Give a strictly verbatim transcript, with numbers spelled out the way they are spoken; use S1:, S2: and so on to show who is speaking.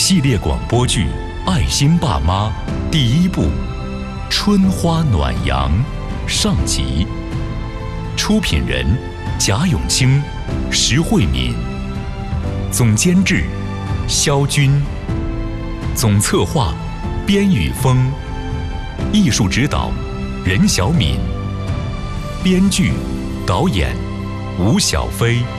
S1: 系列广播剧《爱心爸妈》第一部《春花暖阳》上集。出品人：贾永清、石慧敏。总监制：肖军。总策划：边雨峰。艺术指导：任小敏。编剧、导演：吴小飞。